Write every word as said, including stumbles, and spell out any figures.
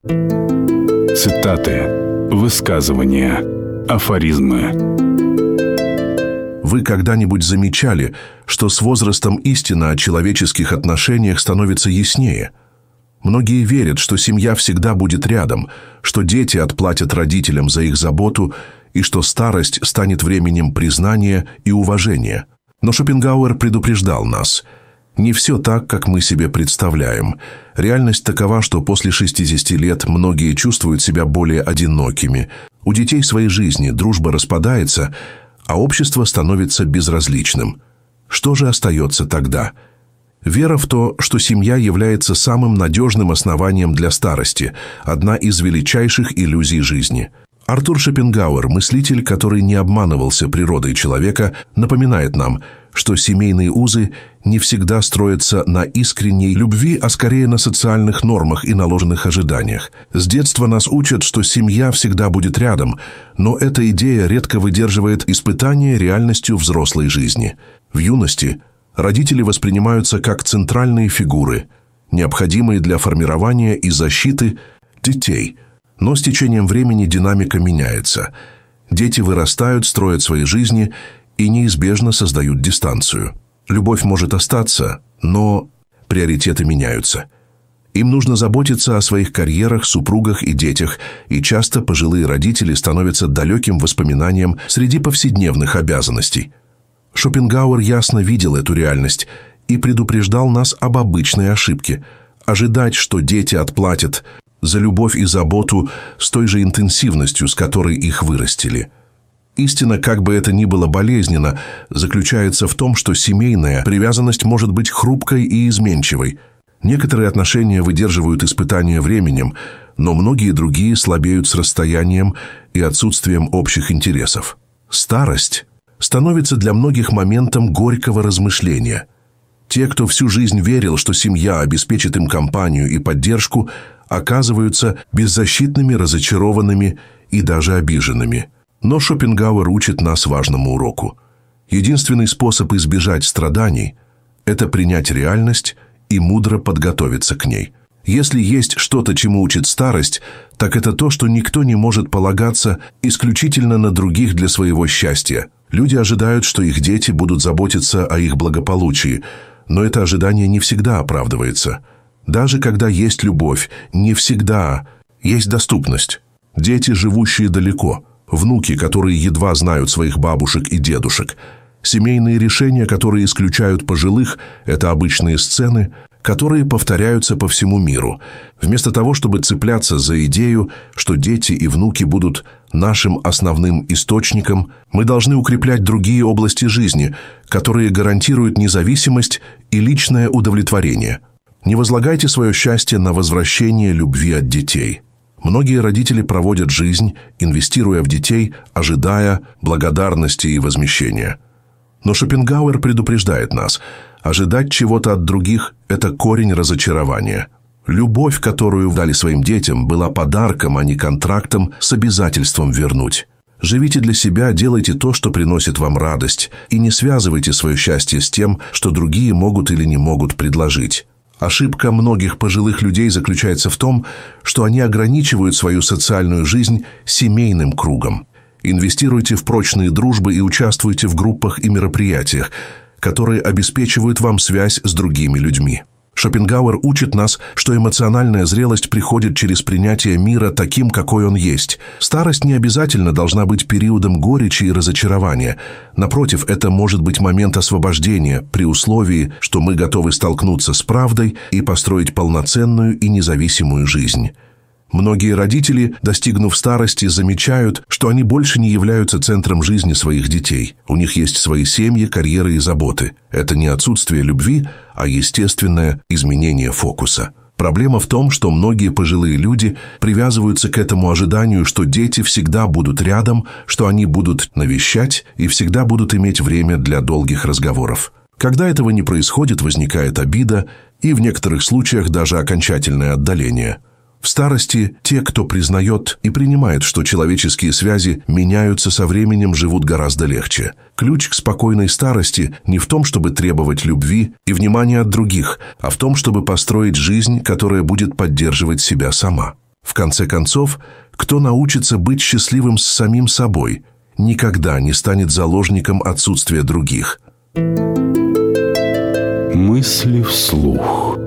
Цитаты, высказывания, афоризмы. Вы когда-нибудь замечали, что с возрастом истина о человеческих отношениях становится яснее? Многие верят, что семья всегда будет рядом, что дети отплатят родителям за их заботу и что старость станет временем признания и уважения. Но Шопенгауэр предупреждал нас: не все так, как мы себе представляем. Реальность такова, что после шестидесяти лет многие чувствуют себя более одинокими. У детей своей жизни, дружба распадается, а общество становится безразличным. Что же остается тогда? Вера в то, что семья является самым надежным основанием для старости, одна из величайших иллюзий жизни. Артур Шопенгауэр, мыслитель, который не обманывался природой человека, напоминает нам, что семейные узы не всегда строятся на искренней любви, а скорее на социальных нормах и наложенных ожиданиях. С детства нас учат, что семья всегда будет рядом, но эта идея редко выдерживает испытания реальностью взрослой жизни. В юности родители воспринимаются как центральные фигуры, необходимые для формирования и защиты детей. Но с течением времени динамика меняется. Дети вырастают, строят свои жизни и неизбежно создают дистанцию. Любовь может остаться, но приоритеты меняются. Им нужно заботиться о своих карьерах, супругах и детях, и часто пожилые родители становятся далеким воспоминанием среди повседневных обязанностей. Шопенгауэр ясно видел эту реальность и предупреждал нас об обычной ошибке – ожидать, что дети отплатят за любовь и заботу с той же интенсивностью, с которой их вырастили. Истина, как бы это ни было болезненно, заключается в том, что семейная привязанность может быть хрупкой и изменчивой. Некоторые отношения выдерживают испытания временем, но многие другие слабеют с расстоянием и отсутствием общих интересов. Старость становится для многих моментом горького размышления. Те, кто всю жизнь верил, что семья обеспечит им компанию и поддержку, оказываются беззащитными, разочарованными и даже обиженными. Но Шопенгауэр учит нас важному уроку. Единственный способ избежать страданий – это принять реальность и мудро подготовиться к ней. Если есть что-то, чему учит старость, так это то, что никто не может полагаться исключительно на других для своего счастья. Люди ожидают, что их дети будут заботиться о их благополучии, но это ожидание не всегда оправдывается. Даже когда есть любовь, не всегда есть доступность. Дети, живущие далеко, внуки, которые едва знают своих бабушек и дедушек. Семейные решения, которые исключают пожилых, это обычные сцены, которые повторяются по всему миру. Вместо того, чтобы цепляться за идею, что дети и внуки будут нашим основным источником, мы должны укреплять другие области жизни, которые гарантируют независимость и личное удовлетворение. Не возлагайте свое счастье на возвращение любви от детей. Многие родители проводят жизнь, инвестируя в детей, ожидая благодарности и возмещения. Но Шопенгауэр предупреждает нас: ожидать чего-то от других – это корень разочарования. Любовь, которую дали своим детям, была подарком, а не контрактом с обязательством вернуть. Живите для себя, делайте то, что приносит вам радость, и не связывайте свое счастье с тем, что другие могут или не могут предложить. Ошибка многих пожилых людей заключается в том, что они ограничивают свою социальную жизнь семейным кругом. Инвестируйте в прочные дружбы и участвуйте в группах и мероприятиях, которые обеспечивают вам связь с другими людьми. Шопенгауэр учит нас, что эмоциональная зрелость приходит через принятие мира таким, какой он есть. Старость не обязательно должна быть периодом горечи и разочарования. Напротив, это может быть момент освобождения, при условии, что мы готовы столкнуться с правдой и построить полноценную и независимую жизнь. Многие родители, достигнув старости, замечают, что они больше не являются центром жизни своих детей. У них есть свои семьи, карьеры и заботы. Это не отсутствие любви, а естественное изменение фокуса. Проблема в том, что многие пожилые люди привязываются к этому ожиданию, что дети всегда будут рядом, что они будут навещать и всегда будут иметь время для долгих разговоров. Когда этого не происходит, возникает обида и в некоторых случаях даже окончательное отдаление. В старости те, кто признает и принимает, что человеческие связи меняются со временем, живут гораздо легче. Ключ к спокойной старости не в том, чтобы требовать любви и внимания от других, а в том, чтобы построить жизнь, которая будет поддерживать себя сама. В В конце концов, кто научится быть счастливым с самим собой, никогда не станет заложником отсутствия других. Мысли вслух.